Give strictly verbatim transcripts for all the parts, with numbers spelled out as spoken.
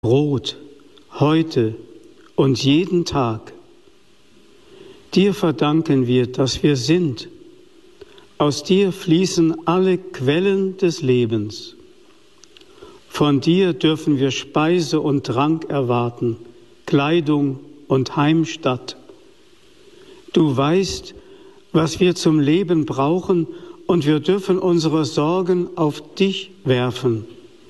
Brot, heute und jeden Tag. Dir verdanken wir, dass wir sind. Aus dir fließen alle Quellen des Lebens. Von dir dürfen wir Speise und Trank erwarten, Kleidung und Heimstatt. Du weißt, was wir zum Leben brauchen, und wir dürfen unsere Sorgen auf dich werfen.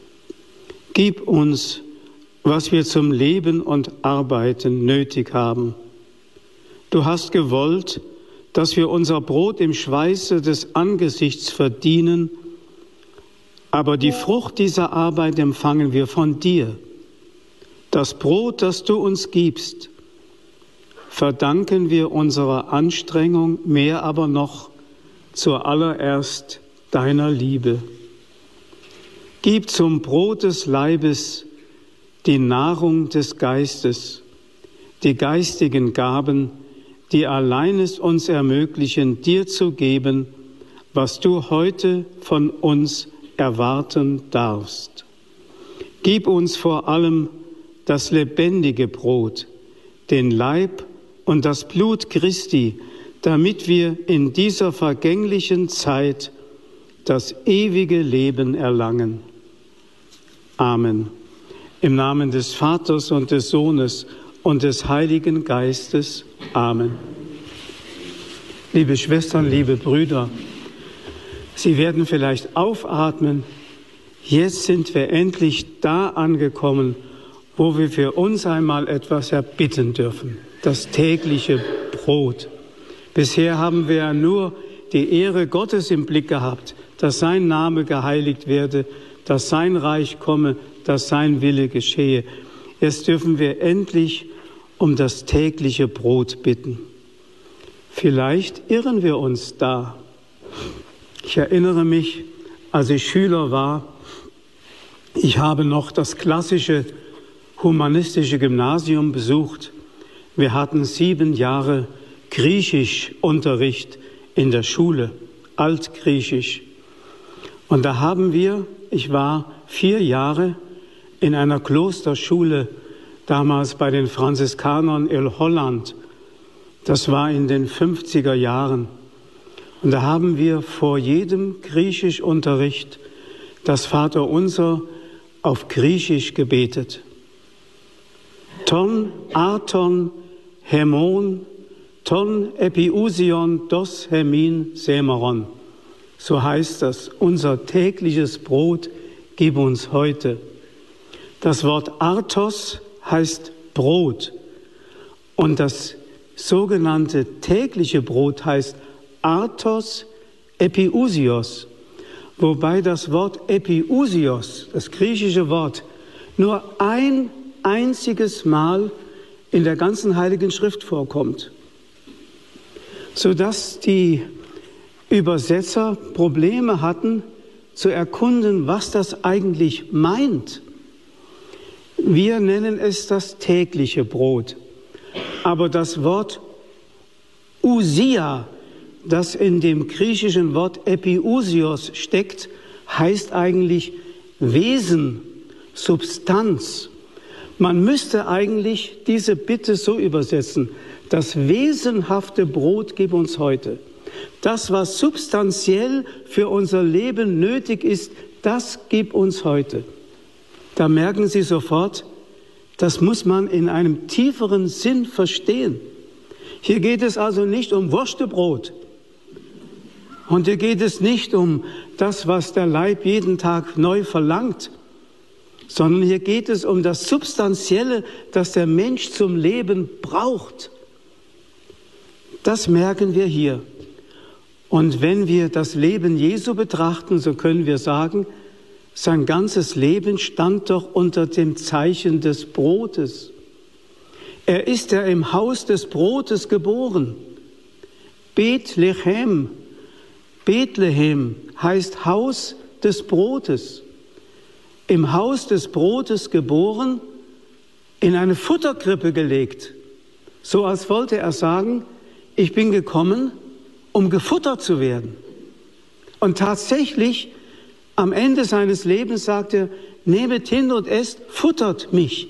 Gib uns, was wir zum Leben und Arbeiten nötig haben. Du hast gewollt, dass wir unser Brot im Schweiße des Angesichts verdienen, aber die Frucht dieser Arbeit empfangen wir von dir. Das Brot, das du uns gibst, verdanken wir unserer Anstrengung, mehr aber noch zuallererst deiner Liebe. Gib zum Brot des Leibes die Nahrung des Geistes, die geistigen Gaben, die allein es uns ermöglichen, dir zu geben, was du heute von uns erwarten darfst. Gib uns vor allem das lebendige Brot, den Leib und das Blut Christi, damit wir in dieser vergänglichen Zeit das ewige Leben erlangen. Amen. Im Namen des Vaters und des Sohnes und des Heiligen Geistes. Amen. Liebe Schwestern, liebe Brüder, Sie werden vielleicht aufatmen. Jetzt sind wir endlich da angekommen, wo wir für uns einmal etwas erbitten dürfen. Das tägliche Brot. Bisher haben wir ja nur die Ehre Gottes im Blick gehabt, dass sein Name geheiligt werde, dass sein Reich komme, dass sein Wille geschehe. Jetzt dürfen wir endlich um das tägliche Brot bitten. Vielleicht irren wir uns da. Ich erinnere mich, als ich Schüler war, ich habe noch das klassische humanistische Gymnasium besucht. Wir hatten sieben Jahre Griechischunterricht in der Schule, Altgriechisch. Und da haben wir, ich war vier Jahre in einer Klosterschule, damals bei den Franziskanern in Holland. Das war in den fünfziger Jahren. Und da haben wir vor jedem Griechischunterricht das Vaterunser auf Griechisch gebetet. Ton arton hemon, ton epiousion dos hemin semeron. So heißt das, unser tägliches Brot gib uns heute. Das Wort Artos heißt Brot und das sogenannte tägliche Brot heißt Artos epiousios, wobei das Wort epiousios, das griechische Wort, nur ein einziges Mal in der ganzen Heiligen Schrift vorkommt, sodass die Übersetzer Probleme hatten, zu erkunden, was das eigentlich meint. Wir nennen es das tägliche Brot. Aber das Wort Ousia, das in dem griechischen Wort epiousios steckt, heißt eigentlich Wesen, Substanz. Man müsste eigentlich diese Bitte so übersetzen: Das wesenhafte Brot gib uns heute. Das, was substanziell für unser Leben nötig ist, das gib uns heute. Da merken Sie sofort, das muss man in einem tieferen Sinn verstehen. Hier geht es also nicht um Wurstebrot. Und hier geht es nicht um das, was der Leib jeden Tag neu verlangt, sondern hier geht es um das Substanzielle, das der Mensch zum Leben braucht. Das merken wir hier. Und wenn wir das Leben Jesu betrachten, so können wir sagen, sein ganzes Leben stand doch unter dem Zeichen des Brotes. Er ist ja im Haus des Brotes geboren. Bethlehem, Bethlehem heißt Haus des Brotes. Im Haus des Brotes geboren, in eine Futterkrippe gelegt. So als wollte er sagen, ich bin gekommen, um gefuttert zu werden. Und tatsächlich, am Ende seines Lebens sagte er, nehmet hin und esst, futtert mich.